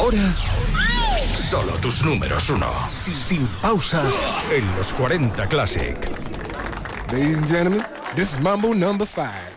Ahora, solo tus números 1. Sin pausa en los 40 Classic. Ladies and gentlemen, this is Mambo number 5.